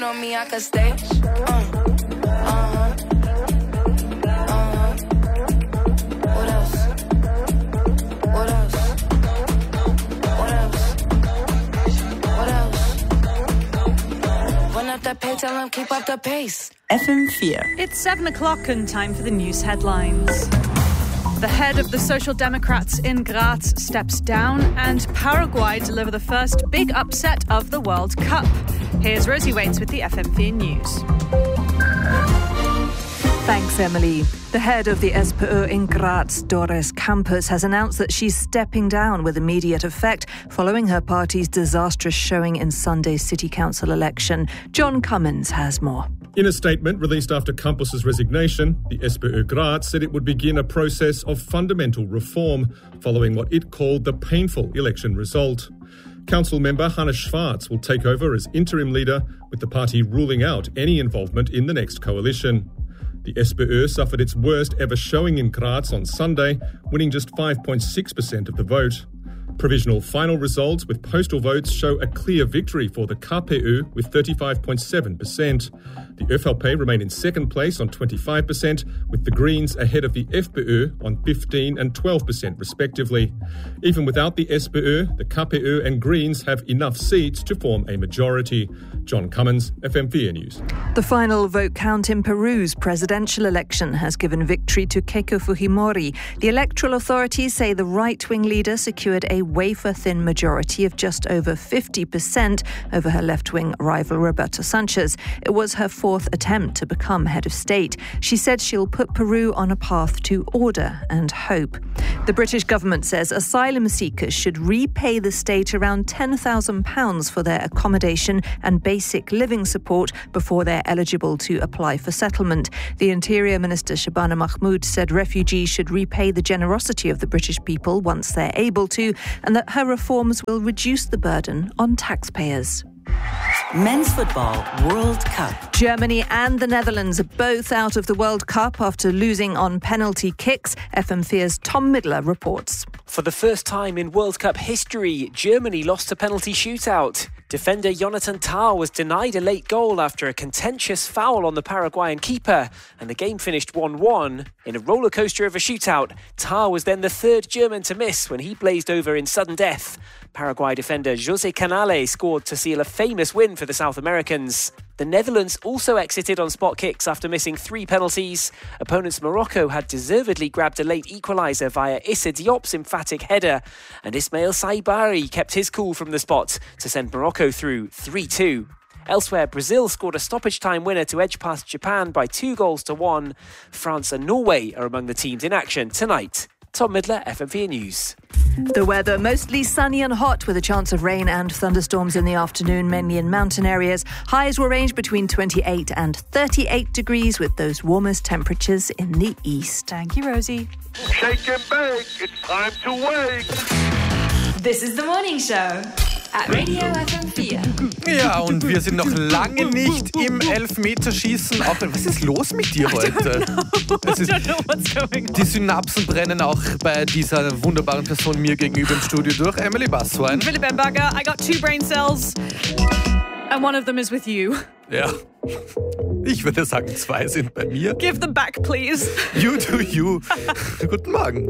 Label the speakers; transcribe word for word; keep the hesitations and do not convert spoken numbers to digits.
Speaker 1: On me, I could stay. Uh, uh-huh. Uh-huh. What else? What else? What else? What else? Run up that pay, tell them keep up the pace.
Speaker 2: F M four.
Speaker 3: It's seven o'clock and time for the news headlines. The head of the Social Democrats in Graz steps down, and Paraguay deliver the first big upset of the World Cup. Here's Rosie Waits with the F M four News.
Speaker 2: Thanks, Emily. The head of the S P Ö in Graz, Doris Campos, has announced that she's stepping down with immediate effect following her party's disastrous showing in Sunday's City Council election. John Cummins has more.
Speaker 4: In a statement released after Campos' resignation, the S P Ö Graz said it would begin a process of fundamental reform following what it called the painful election result. Council member Hannes Schwarz will take over as interim leader, with the party ruling out any involvement in the next coalition. The S P Ö suffered its worst ever showing in Graz on Sunday, winning just five point six percent of the vote. Provisional final results with postal votes show a clear victory for the K P Ö with thirty-five point seven percent. The F L P remain in second place on twenty-five percent, with the Greens ahead of the F P Ö on fifteen and twelve percent respectively. Even without the S P Ö, the K P Ö and Greens have enough seats to form a majority. John Cummins, F M four News.
Speaker 2: The final vote count in Peru's presidential election has given victory to Keiko Fujimori. The electoral authorities say the right-wing leader secured a wafer-thin majority of just over fifty percent over her left-wing rival Roberto Sanchez. It was her fourth attempt to become head of state. She said she'll put Peru on a path to order and hope. The British government says asylum seekers should repay the state around ten thousand pounds for their accommodation and basic living support before they're eligible to apply for settlement. The Interior Minister Shabana Mahmood said refugees should repay the generosity of the British people once they're able to, and that her reforms will reduce the burden on taxpayers.
Speaker 5: Men's Football World Cup.
Speaker 2: Germany and the Netherlands are both out of the World Cup after losing on penalty kicks. F M four's Tom Midler reports.
Speaker 6: For the first time in World Cup history, Germany lost a penalty shootout. Defender Jonathan Tah was denied a late goal after a contentious foul on the Paraguayan keeper, and the game finished one one. In a rollercoaster of a shootout, Tah was then the third German to miss when he blazed over in sudden death. Paraguay defender Jose Canale scored to seal a famous win for the South Americans. The Netherlands also exited on spot kicks after missing three penalties. Opponents Morocco had deservedly grabbed a late equaliser via Issa Diop's emphatic header, and Ismail Saibari kept his cool from the spot to send Morocco through three two. Elsewhere, Brazil scored a stoppage-time winner to edge past Japan by two goals to one. France and Norway are among the teams in action tonight. Tom Midler, F M four News.
Speaker 2: The weather, mostly sunny and hot with a chance of rain and thunderstorms in the afternoon, mainly in mountain areas. Highs will range between twenty-eight and thirty-eight degrees with those warmest temperatures in the east.
Speaker 3: Thank you, Rosie.
Speaker 7: Shake and bake, it's time to wake.
Speaker 8: This is the morning show at Radio F M four.
Speaker 9: Ja, und wir sind noch lange nicht im Elfmeterschießen. Auch, was ist los mit dir heute? Es ist, die Synapsen brennen auch bei dieser wunderbaren Person mir gegenüber im Studio durch. Emily Basswein.
Speaker 3: Philipp Embarger, I got two brain cells and one of them is with you.
Speaker 9: Ja, ich würde sagen, zwei sind bei mir.
Speaker 3: Give them back, please.
Speaker 9: You do you. Guten Morgen.